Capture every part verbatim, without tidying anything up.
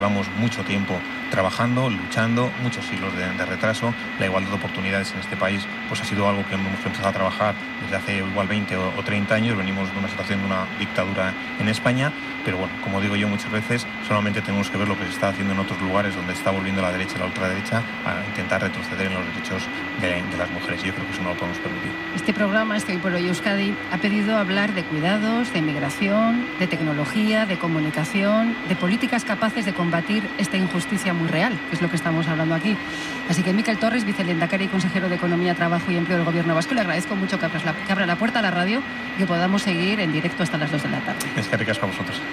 Llevamos mucho tiempo trabajando, luchando, muchos siglos de, de retraso. La igualdad de oportunidades en este país pues ha sido algo que hemos empezado a trabajar desde hace igual veinte o, o treinta años. Venimos de una situación de una dictadura en España, pero bueno, como digo yo muchas veces, solamente tenemos que ver lo que se está haciendo en otros lugares donde está volviendo la derecha y la ultraderecha a intentar retroceder en los derechos de, de las mujeres. Yo creo que eso no lo podemos permitir. Este programa, este Hoy por Hoy Euskadi, ha pedido hablar de cuidados, de inmigración, de tecnología, de comunicación, de políticas capaces de combatir esta injusticia muy real, que es lo que estamos hablando aquí. Así que Miquel Torres, vicelehendakari y consejero de Economía, Trabajo y Empleo del Gobierno Vasco, le agradezco mucho que, abras la, que abra la puerta a la radio y que podamos seguir en directo hasta las dos de la tarde. Es que ricas para vosotros.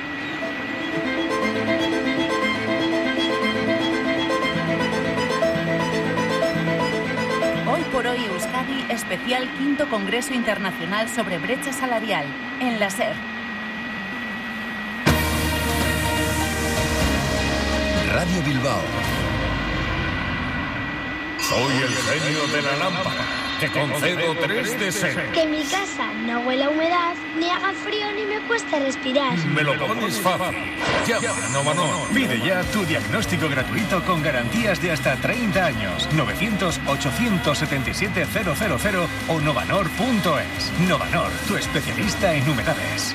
Hoy por Hoy Euskadi, especial quinto Congreso Internacional sobre Brecha Salarial, en la SER. Radio Bilbao. Soy el genio de la lámpara. Te concedo tres deseos. Que mi casa no huela a humedad, ni haga frío, ni me cueste respirar. Me lo pones fácil. Llama a Novanor. Pide ya tu diagnóstico gratuito con garantías de hasta treinta años. novecientos, ochocientos setenta y siete, cero cero cero o novanor punto es. Novanor, tu especialista en humedades.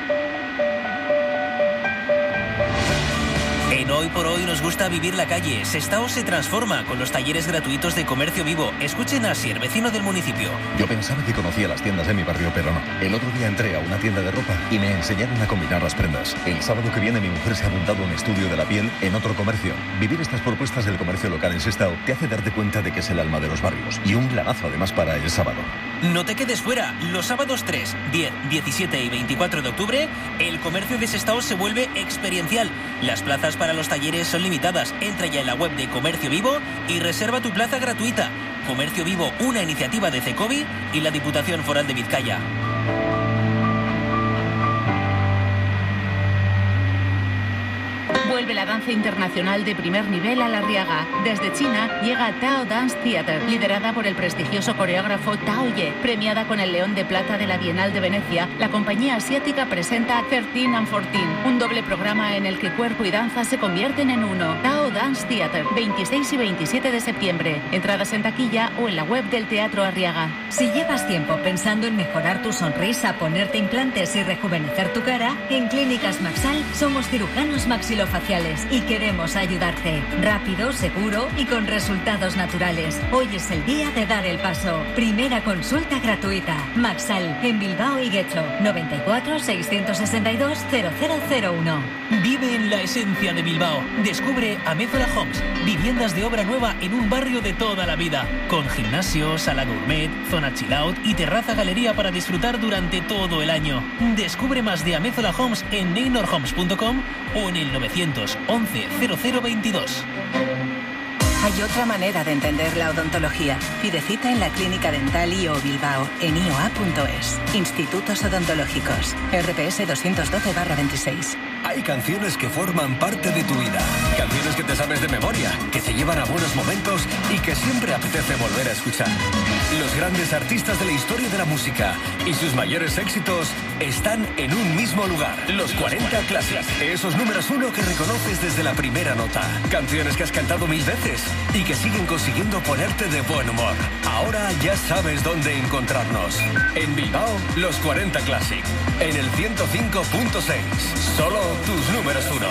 En Hoy por Hoy nos gusta vivir la calle. Sestao se transforma con los talleres gratuitos de comercio vivo. Escuchen a Asier, vecino del municipio. Yo pensaba que conocía las tiendas de mi barrio, pero no. El otro día entré a una tienda de ropa y me enseñaron a combinar las prendas. El sábado que viene mi mujer se ha apuntado a un estudio de la piel en otro comercio. Vivir estas propuestas del comercio local en Sestao te hace darte cuenta de que es el alma de los barrios. Y un planazo además para el sábado. No te quedes fuera. Los sábados tres, diez, diecisiete y veinticuatro de octubre, el comercio de Sestao se vuelve experiencial. Las plazas para los talleres son limitadas. Entra ya en la web de Comercio Vivo y reserva tu plaza gratuita. Comercio Vivo, una iniciativa de CECOBI y la Diputación Foral de Vizcaya. Vuelve la danza internacional de primer nivel a La Riaga. Desde China llega Tao Dance Theater, liderada por el prestigioso coreógrafo Tao Ye. Premiada con el León de Plata de la Bienal de Venecia, la compañía asiática presenta trece and catorce, un doble programa en el que cuerpo y danza se convierten en uno. Tao Dance Theater, veintiséis y veintisiete de septiembre. Entradas en taquilla o en la web del Teatro Arriaga. Si llevas tiempo pensando en mejorar tu sonrisa, ponerte implantes y rejuvenecer tu cara, en Clínicas Maxal somos cirujanos maxilofaciales y queremos ayudarte. Rápido, seguro y con resultados naturales. Hoy es el día de dar el paso. Primera consulta gratuita. Maxal, en Bilbao y Guecho. noventa y cuatro, seiscientos sesenta y dos, cero cero cero uno. Vive en la esencia de Bilbao. Descubre Amézola Homes, viviendas de obra nueva en un barrio de toda la vida, con gimnasio, sala gourmet, zona chill out y terraza galería para disfrutar durante todo el año. Descubre más de Amézola Homes en neynor homes punto com o en el novecientos once, cero cero veintidós. Hay otra manera de entender la odontología. Pide cita en la Clínica Dental I O Bilbao en i o a punto es. Institutos Odontológicos. R P S doscientos doce barra veintiséis. Hay canciones que forman parte de tu vida. Canciones que te sabes de memoria, que te llevan a buenos momentos y que siempre apetece volver a escuchar. Los grandes artistas de la historia de la música y sus mayores éxitos están en un mismo lugar. Los cuarenta Classic. Esos números uno que reconoces desde la primera nota. Canciones que has cantado mil veces y que siguen consiguiendo ponerte de buen humor. Ahora ya sabes dónde encontrarnos. En Bilbao, los cuarenta Classic. En el ciento cinco punto seis. Solo tus números uno.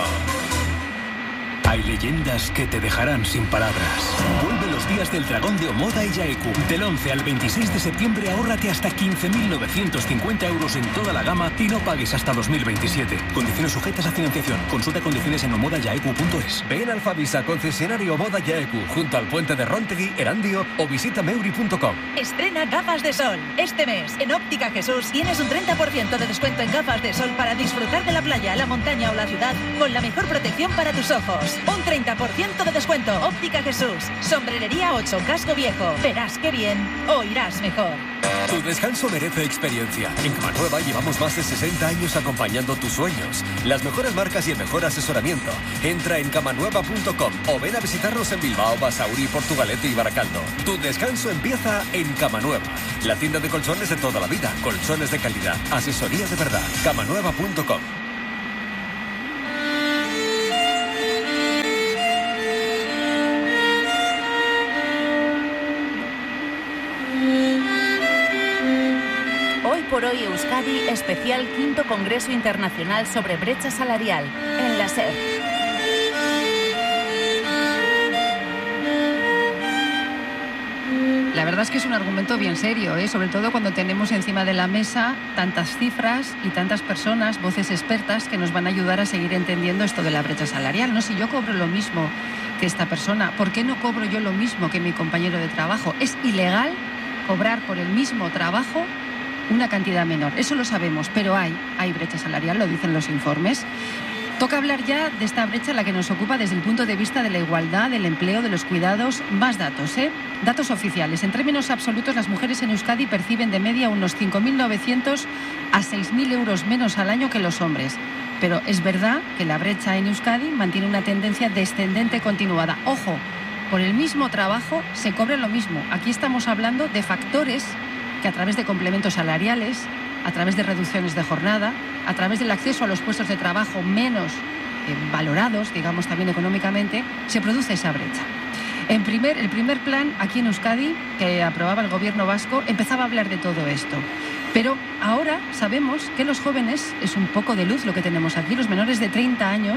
Hay leyendas que te dejarán sin palabras. Vuelve los días del dragón de Omoda y Yaeku. Del once al veintiséis de septiembre ahórrate hasta quince mil novecientos cincuenta euros en toda la gama y no pagues hasta dos mil veintisiete. Condiciones sujetas a financiación. Consulta condiciones en omoda yaeku punto es. Ven al Fabisa, concesionario Omoda Yaeku, junto al puente de Rontegui, Erandio, o visita meuri punto com. Estrena gafas de sol. Este mes, en Óptica Jesús, tienes un treinta por ciento de descuento en gafas de sol para disfrutar de la playa, la montaña o la ciudad con la mejor protección para tus ojos. Un treinta por ciento de descuento. Óptica Jesús. Sombrerería ocho, casco viejo. Verás qué bien, oirás mejor. Tu descanso merece experiencia. En Camanueva llevamos más de sesenta años acompañando tus sueños. Las mejores marcas y el mejor asesoramiento. Entra en camanueva punto com o ven a visitarnos en Bilbao, Basauri, Portugalete y Baracaldo. Tu descanso empieza en Camanueva. La tienda de colchones de toda la vida. Colchones de calidad. Asesoría de verdad. camanueva punto com. Por hoy Euskadi, especial quinto Congreso Internacional sobre Brecha Salarial, en la SER. La verdad es que es un argumento bien serio, ¿eh? Sobre todo cuando tenemos encima de la mesa tantas cifras y tantas personas, voces expertas, que nos van a ayudar a seguir entendiendo esto de la brecha salarial. No, si yo cobro lo mismo que esta persona, ¿por qué no cobro yo lo mismo que mi compañero de trabajo? Es ilegal cobrar por el mismo trabajo una cantidad menor. Eso lo sabemos, pero hay, hay brecha salarial, lo dicen los informes. Toca hablar ya de esta brecha, la que nos ocupa desde el punto de vista de la igualdad, del empleo, de los cuidados. Más datos, ¿eh? Datos oficiales. En términos absolutos, las mujeres en Euskadi perciben de media unos cinco mil novecientos a seis mil euros menos al año que los hombres. Pero es verdad que la brecha en Euskadi mantiene una tendencia descendente continuada. Ojo, por el mismo trabajo se cobra lo mismo. Aquí estamos hablando de factores que a través de complementos salariales, a través de reducciones de jornada, a través del acceso a los puestos de trabajo menos eh, valorados, digamos también económicamente, se produce esa brecha. En primer, el primer plan aquí en Euskadi, que aprobaba el gobierno vasco, empezaba a hablar de todo esto. Pero ahora sabemos que los jóvenes, es un poco de luz lo que tenemos aquí, los menores de treinta años,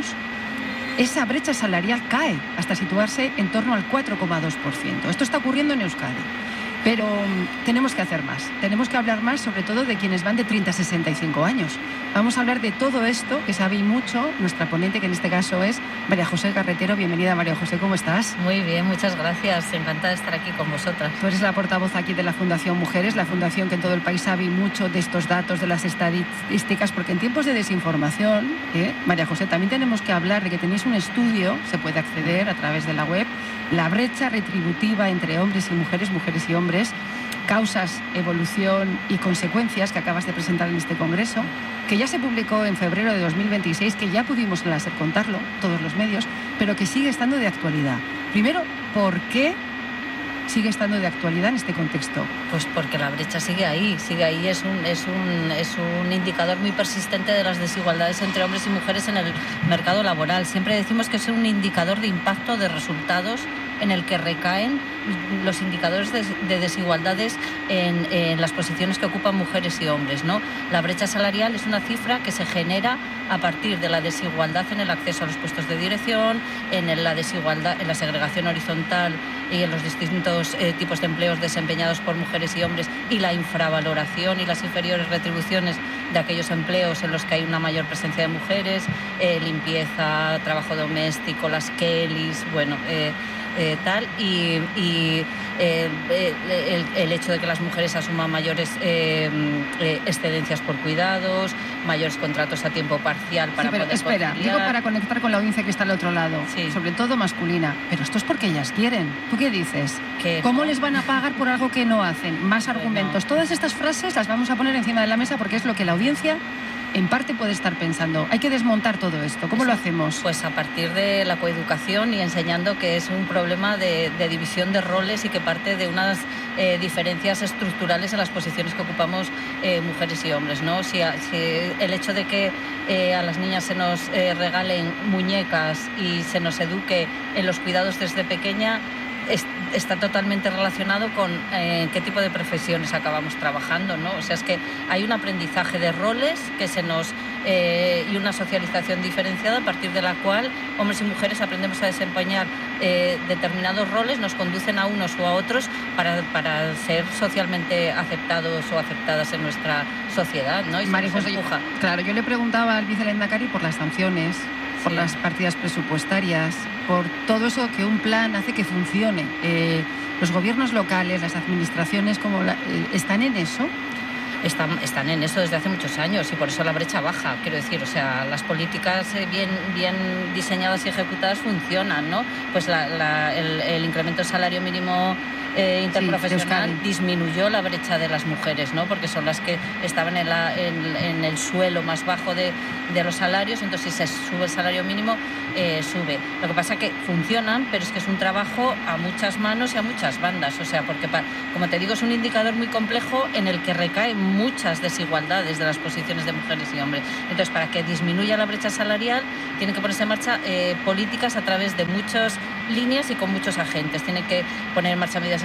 esa brecha salarial cae hasta situarse en torno al cuatro coma dos por ciento. Esto está ocurriendo en Euskadi. Pero tenemos que hacer más, tenemos que hablar más sobre todo de quienes van de treinta a sesenta y cinco años. Vamos a hablar de todo esto, que sabe mucho, nuestra ponente, que en este caso es María José Carretero. Bienvenida, María José, ¿cómo estás? Muy bien, muchas gracias, encantada de estar aquí con vosotras. Tú eres la portavoz aquí de la Fundación Mujeres, la fundación que en todo el país sabe mucho de estos datos, de las estadísticas, porque en tiempos de desinformación, ¿eh? María José, también tenemos que hablar de que tenéis un estudio, se puede acceder a través de la web, la brecha retributiva entre hombres y mujeres, mujeres y hombres, causas, evolución y consecuencias, que acabas de presentar en este congreso, que ya se publicó en febrero de dos mil veintiséis, que ya pudimos en la SER contarlo, todos los medios, pero que sigue estando de actualidad. Primero, ¿por qué sigue estando de actualidad en este contexto? Pues porque la brecha sigue ahí, sigue ahí, es un, es un, es un indicador muy persistente de las desigualdades entre hombres y mujeres en el mercado laboral. Siempre decimos que es un indicador de impacto de resultados en el que recaen los indicadores de, de desigualdades en, en las posiciones que ocupan mujeres y hombres, ¿no? La brecha salarial es una cifra que se genera a partir de la desigualdad en el acceso a los puestos de dirección, en la desigualdad, en la segregación horizontal y en los distintos eh, tipos de empleos desempeñados por mujeres y hombres, y la infravaloración y las inferiores retribuciones de aquellos empleos en los que hay una mayor presencia de mujeres, eh, limpieza, trabajo doméstico, las Kellys, bueno... Eh, Eh, tal y, y eh, el, el hecho de que las mujeres asuman mayores eh, eh, excedencias por cuidados, mayores contratos a tiempo parcial para sí, pero poder espera, conciliar. digo para conectar con la audiencia que está al otro lado, sí. Sobre todo masculina, pero esto es porque ellas quieren. ¿Tú qué dices? Que ¿Cómo no. les van a pagar por algo que no hacen? Más argumentos. No. Todas estas frases las vamos a poner encima de la mesa porque es lo que la audiencia en parte puede estar pensando. Hay que desmontar todo esto. ¿Cómo Eso, lo hacemos? Pues a partir de la coeducación y enseñando que es un problema de, de división de roles y que parte de unas eh, diferencias estructurales en las posiciones que ocupamos eh, mujeres y hombres, ¿no? Si, si el hecho de que eh, a las niñas se nos eh, regalen muñecas y se nos eduque en los cuidados desde pequeña, es, está totalmente relacionado con eh, qué tipo de profesiones acabamos trabajando, ¿no? O sea, es que hay un aprendizaje de roles que se nos eh, y una socialización diferenciada a partir de la cual hombres y mujeres aprendemos a desempeñar eh, determinados roles, nos conducen a unos o a otros para, para ser socialmente aceptados o aceptadas en nuestra sociedad, ¿no? Y María José, yo, claro, yo le preguntaba al vicelehendakari por las sanciones, por sí. las partidas presupuestarias, por todo eso que un plan hace que funcione. Eh, los gobiernos locales, las administraciones, como la, eh, ¿están en eso? Están, están en eso desde hace muchos años y por eso la brecha baja, quiero decir, o sea, las políticas bien, bien diseñadas y ejecutadas funcionan, ¿no? Pues la, la, el, el incremento del salario mínimo eh, interprofesional sí, disminuyó la brecha de las mujeres, ¿no? Porque son las que estaban en, la, en, en el suelo más bajo de, de los salarios, entonces si se sube el salario mínimo, eh, sube. Lo que pasa es que funcionan, pero es que es un trabajo a muchas manos y a muchas bandas, o sea, porque, pa, como te digo, es un indicador muy complejo en el que recaen muchas desigualdades de las posiciones de mujeres y hombres. Entonces, para que disminuya la brecha salarial, tienen que ponerse en marcha eh, políticas a través de muchas líneas y con muchos agentes. Tienen que poner en marcha medidas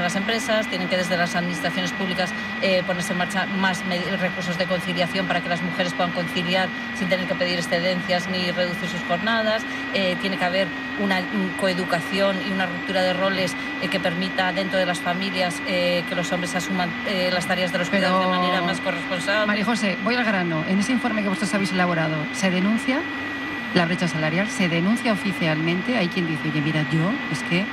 en las empresas, tienen que desde las administraciones públicas eh, ponerse en marcha más recursos de conciliación para que las mujeres puedan conciliar sin tener que pedir excedencias ni reducir sus jornadas. Eh, tiene que haber una un coeducación y una ruptura de roles eh, que permita dentro de las familias eh, que los hombres asuman eh, las tareas de los Pero, cuidados de manera más corresponsable. María José, voy al grano. En ese informe que vosotros habéis elaborado, ¿se denuncia la brecha salarial? ¿Se denuncia oficialmente? Hay quien dice, oye, mira, yo, es que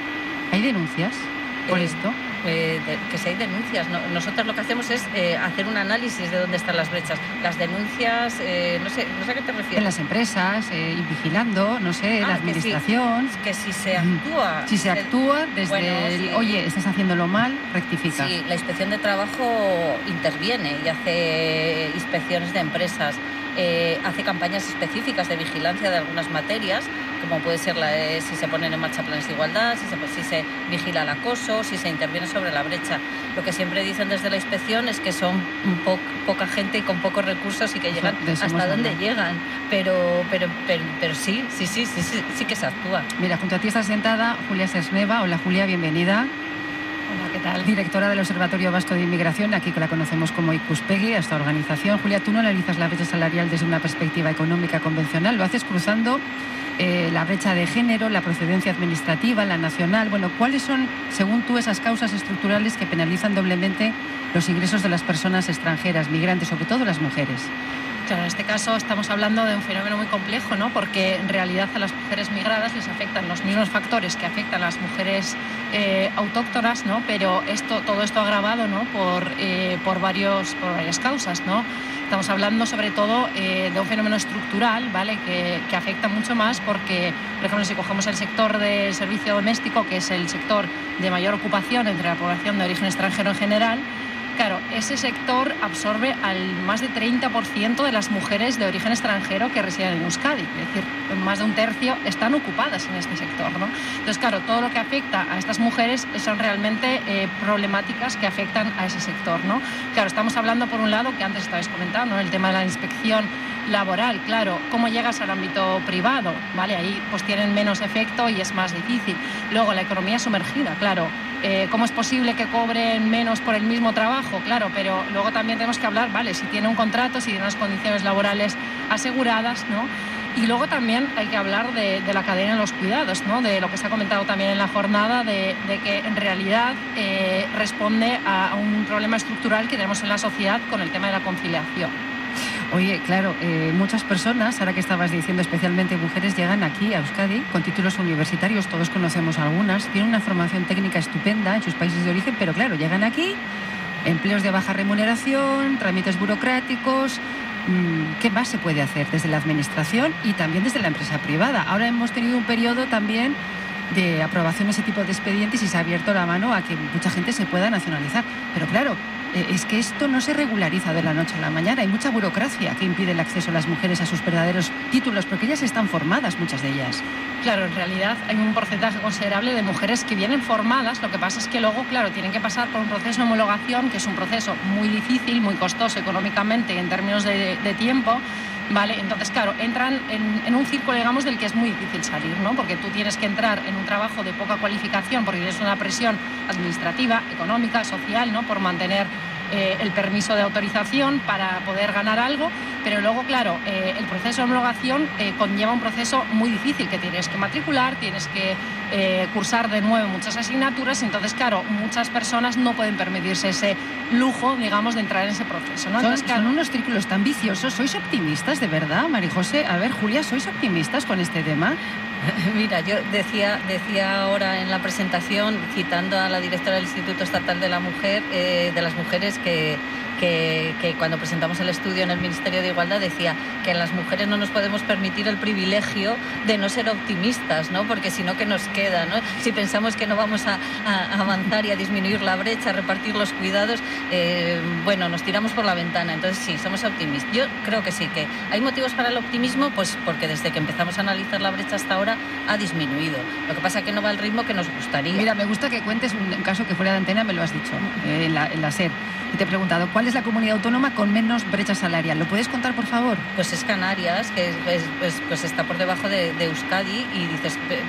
hay denuncias por Eh, esto. Eh, de, que si hay denuncias. No, nosotros lo que hacemos es eh, hacer un análisis de dónde están las brechas. Las denuncias, eh, no sé, no sé a qué te refieres. En las empresas, eh, y vigilando, no sé, Ah, la que sí, administración. que si se actúa... Si se actúa desde Bueno, el, sí. oye, estás haciéndolo mal, rectifica. Sí, la Inspección de Trabajo interviene y hace inspecciones de empresas, eh, hace campañas específicas de vigilancia de algunas materias, como puede ser la de si se ponen en marcha planes de igualdad, si se, si se vigila el acoso, si se interviene sobre la brecha. Lo que siempre dicen desde la inspección es que son un po poca gente y con pocos recursos y que llegan hasta donde llegan. Pero, pero, pero, pero sí, sí, sí, sí, sí, sí que se actúa. Mira, junto a ti está sentada Julia Sesneva. Hola, Julia, bienvenida. Hola, ¿qué tal? Directora del Observatorio Vasco de Inmigración, aquí que la conocemos como Ikuspegi, a esta organización. Julia, tú no analizas la brecha salarial desde una perspectiva económica convencional, lo haces cruzando eh, la brecha de género, la procedencia administrativa, la nacional. Bueno, ¿cuáles son, según tú, esas causas estructurales que penalizan doblemente los ingresos de las personas extranjeras, migrantes, sobre todo las mujeres? Claro, en este caso estamos hablando de un fenómeno muy complejo, ¿no? Porque en realidad a las mujeres migradas les afectan los mismos factores que afectan a las mujeres eh, autóctonas, ¿no? Pero esto, todo esto agravado, ¿no? Por, eh, por, varios, por varias causas, ¿no? Estamos hablando sobre todo eh, de un fenómeno estructural, ¿vale? Que, que afecta mucho más porque, por ejemplo, si cogemos el sector del servicio doméstico, que es el sector de mayor ocupación entre la población de origen extranjero en general, claro, ese sector absorbe al más de treinta por ciento de las mujeres de origen extranjero que residen en Euskadi. Es decir, más de un tercio están ocupadas en este sector, ¿no? Entonces, claro, todo lo que afecta a estas mujeres son realmente eh, problemáticas que afectan a ese sector, ¿no? Claro, estamos hablando, por un lado, que antes estabais comentando, ¿no? El tema de la inspección laboral, claro, cómo llegas al ámbito privado, ¿vale? Ahí pues tienen menos efecto y es más difícil. Luego, la economía sumergida, claro. Eh, ¿Cómo es posible que cobren menos por el mismo trabajo? Claro, pero luego también tenemos que hablar, vale, si tiene un contrato, si tiene unas condiciones laborales aseguradas, ¿no? Y luego también hay que hablar de, de la cadena de los cuidados, ¿no? De lo que se ha comentado también en la jornada, de, de que en realidad eh, responde a, a un problema estructural que tenemos en la sociedad con el tema de la conciliación. Oye, claro, eh, muchas personas, ahora que estabas diciendo especialmente mujeres, llegan aquí a Euskadi con títulos universitarios, todos conocemos algunas, tienen una formación técnica estupenda en sus países de origen, pero claro, llegan aquí, empleos de baja remuneración, trámites burocráticos. ¿Qué más se puede hacer desde la administración y también desde la empresa privada? Ahora hemos tenido un periodo también de aprobación de ese tipo de expedientes y se ha abierto la mano a que mucha gente se pueda nacionalizar. Pero claro, es que esto no se regulariza de la noche a la mañana. Hay mucha burocracia que impide el acceso a las mujeres a sus verdaderos títulos, porque ellas están formadas, muchas de ellas. Claro, en realidad hay un porcentaje considerable de mujeres que vienen formadas. Lo que pasa es que luego, claro, tienen que pasar por un proceso de homologación, que es un proceso muy difícil, muy costoso económicamente y en términos de, de tiempo. Vale, entonces, claro, entran en, en un círculo, digamos, del que es muy difícil salir, ¿no? Porque tú tienes que entrar en un trabajo de poca cualificación porque tienes una presión administrativa, económica, social, ¿no? Por mantener eh, el permiso de autorización para poder ganar algo, pero luego, claro, eh, el proceso de homologación eh, conlleva un proceso muy difícil que tienes que matricular, tienes que eh, cursar de nuevo muchas asignaturas, entonces, claro, muchas personas no pueden permitirse ese lujo, digamos, de entrar en ese proceso, ¿no? Entonces, son, claro, son unos círculos tan viciosos. ¿Sois optimistas, de verdad, María José? A ver, Julia, ¿sois optimistas con este tema? Mira, yo decía, decía ahora en la presentación, citando a la directora del Instituto Estatal de la Mujer, eh, de las Mujeres, que, que, que cuando presentamos el estudio en el Ministerio de Igualdad decía que las mujeres no nos podemos permitir el privilegio de no ser optimistas, ¿no? Porque si no, ¿qué nos queda, ¿no? Si pensamos que no vamos a, a avanzar y a disminuir la brecha, a repartir los cuidados, eh, bueno, nos tiramos por la ventana. Entonces sí, somos optimistas. Yo creo que sí, que hay motivos para el optimismo, pues porque desde que empezamos a analizar la brecha hasta ahora ha disminuido. Lo que pasa es que no va al ritmo que nos gustaría. Mira, me gusta que cuentes un caso que fuera de antena, me lo has dicho, eh, en, la, en la SER. Y te he preguntado, ¿cuál es la comunidad autónoma con menos brecha salarial? ¿Lo puedes contar, por favor? Pues es Canarias, que es, es, pues está por debajo de, de Euskadi, y dices,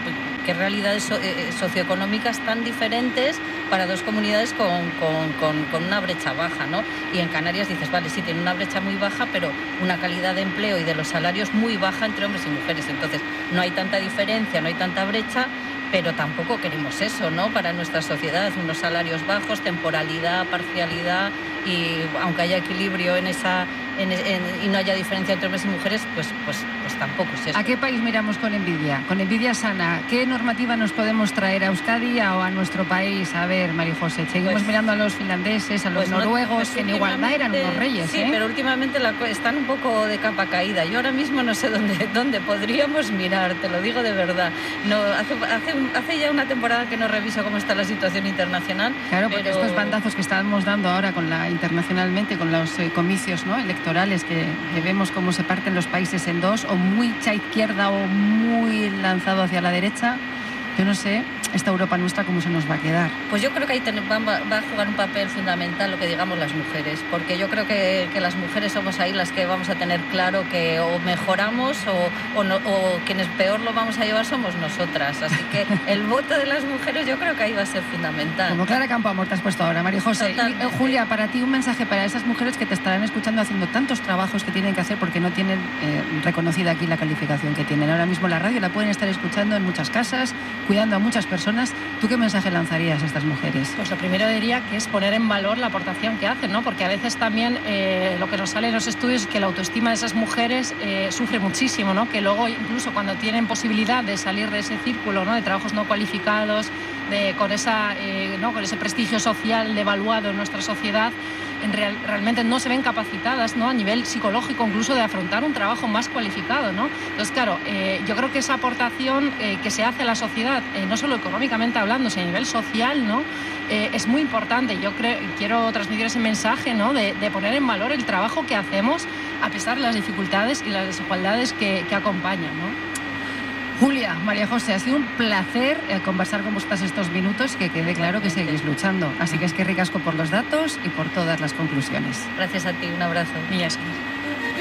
qué realidades so, eh, socioeconómicas tan diferentes para dos comunidades con, con, con, con una brecha baja, ¿no? Y en Canarias dices, vale, sí, tiene una brecha muy baja, pero una calidad de empleo y de los salarios muy baja entre hombres y mujeres. Entonces, no hay tanta diferencia, no hay tanta brecha, pero tampoco queremos eso, ¿no? Para nuestra sociedad, unos salarios bajos, temporalidad, parcialidad, y aunque haya equilibrio en esa en, en, y no haya diferencia entre hombres y mujeres, pues pues pues tampoco es eso. ¿A qué país miramos con envidia? Con envidia sana. ¿Qué normativa nos podemos traer a Euskadi o a nuestro país? A ver, María José, seguimos pues, mirando a los finlandeses, a los pues noruegos, no, pues que en igualdad eran unos reyes, sí, ¿eh? pero últimamente la, están un poco de capa caída. Yo ahora mismo no sé dónde, dónde podríamos mirar, te lo digo de verdad. No, hace, hace, hace ya una temporada que no reviso cómo está la situación internacional. Claro, porque pero... estos bandazos que estamos dando ahora con la internacionalmente, con los eh, comicios, ¿no?, electorales, que, que vemos cómo se parten los países en dos, o muy a izquierda o muy lanzado hacia la derecha, yo no sé, esta Europa nuestra, ¿cómo se nos va a quedar? Pues yo creo que ahí ten, va, va a jugar un papel fundamental lo que digamos las mujeres, porque yo creo que, que las mujeres somos ahí las que vamos a tener claro que o mejoramos o, o, no, o quienes peor lo vamos a llevar somos nosotras. Así que el voto de las mujeres yo creo que ahí va a ser fundamental. Como Clara Campoamor te has puesto ahora, María José. Y, eh, Julia, para ti un mensaje para esas mujeres que te estarán escuchando haciendo tantos trabajos que tienen que hacer porque no tienen eh, reconocida aquí la calificación que tienen. Ahora mismo la radio la pueden estar escuchando en muchas casas, cuidando a muchas personas. ¿Tú qué mensaje lanzarías a estas mujeres? Pues lo primero diría que es poner en valor la aportación que hacen, ¿no? Porque a veces también eh, lo que nos sale en los estudios es que la autoestima de esas mujeres eh, sufre muchísimo, ¿no? Que luego incluso cuando tienen posibilidad de salir de ese círculo, ¿no?, de trabajos no cualificados, de, con, esa, eh, ¿no?, con ese prestigio social devaluado en nuestra sociedad, en real, realmente no se ven capacitadas, ¿no?, a nivel psicológico incluso de afrontar un trabajo más cualificado, ¿no? Entonces, claro, eh, yo creo que esa aportación eh, que se hace a la sociedad, eh, no solo económicamente hablando, sino a nivel social, ¿no?, eh, es muy importante. Yo creo, quiero transmitir ese mensaje, ¿no?, de, de poner en valor el trabajo que hacemos a pesar de las dificultades y las desigualdades que, que acompañan, ¿no? Julia, María José, ha sido un placer eh, conversar con vosotras estos minutos, que quede claro que seguís luchando. Así que es que ricasco por los datos y por todas las conclusiones. Gracias a ti, un abrazo. Millas.